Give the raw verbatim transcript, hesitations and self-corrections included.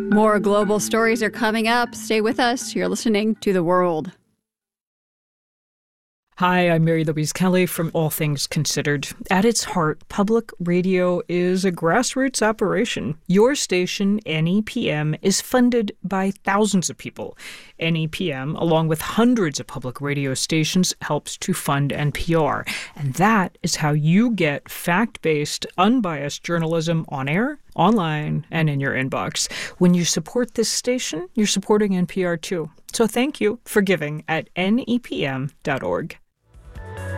More global stories are coming up. Stay with us. You're listening to The World. Hi, I'm Mary Louise Kelly from All Things Considered. At its heart, public radio is a grassroots operation. Your station, N E P M, is funded by thousands of people. N E P M, along with hundreds of public radio stations, helps to fund N P R. And that is how you get fact-based, unbiased journalism on air, online, and in your inbox. When you support this station, you're supporting N P R too. So thank you for giving at N E P M dot org.